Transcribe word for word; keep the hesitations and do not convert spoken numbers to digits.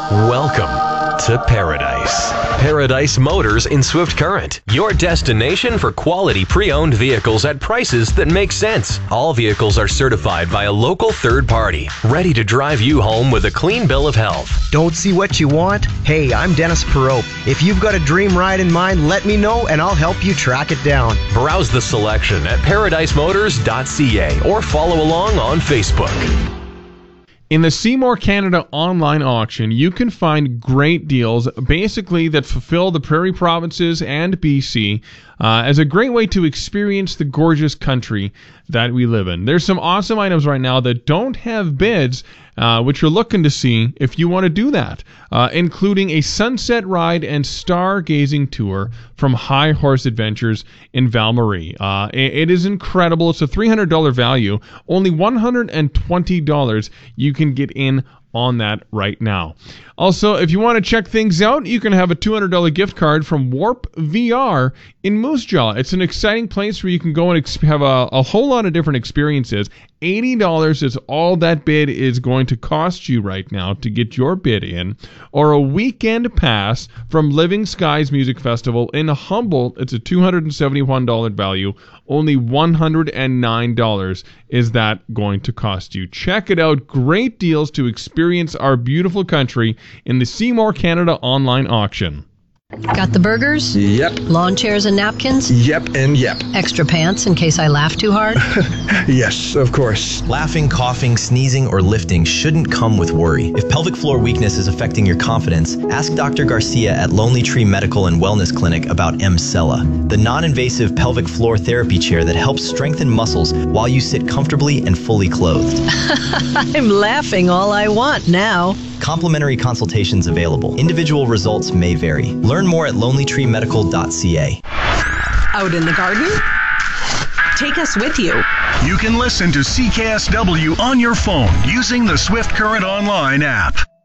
Welcome to Paradise. Paradise Motors in Swift Current, your destination for quality pre-owned vehicles at prices that make sense. All vehicles are certified by a local third party, ready to drive you home with a clean bill of health. Don't see what you want? Hey, I'm Dennis Perot. If you've got a dream ride in mind, let me know and I'll help you track it down. Browse the selection at paradise motors dot c a or follow along on Facebook. In the Seymour Canada online auction, you can find great deals basically that fulfill the Prairie Provinces and B C uh, as a great way to experience the gorgeous country that we live in. There's some awesome items right now that don't have bids, uh, which you're looking to see if you want to do that, uh, including a sunset ride and stargazing tour from High Horse Adventures in Val-Marie. Uh, it, it is incredible. It's a three hundred dollars value. Only one hundred twenty dollars you can get in on that right now. Also, if you want to check things out, you can have a two hundred dollars gift card from Warp V R in Moose Jaw. It's an exciting place where you can go and ex- have a, a whole lot of different experiences. eighty dollars is all that bid is going to cost you right now to get your bid in, or a weekend pass from Living Skies Music Festival in Humboldt. It's a two hundred seventy-one dollars value. Only one hundred nine dollars is that going to cost you. Check it out. Great deals to experience our beautiful country in the Seymour Canada online auction. Got the burgers? Yep. Lawn chairs and napkins? Yep and yep. Extra pants in case I laugh too hard? Yes, of course. Laughing, coughing, sneezing, or lifting shouldn't come with worry. If pelvic floor weakness is affecting your confidence, ask Doctor Garcia at Lonely Tree Medical and Wellness Clinic about Emsella, the non-invasive pelvic floor therapy chair that helps strengthen muscles while you sit comfortably and fully clothed. I'm laughing all I want now. Complimentary consultations available. Individual results may vary. Learn more at lonely tree medical dot c a. Out in the garden? Take us with you. You can listen to C K S W on your phone using the Swift Current Online app.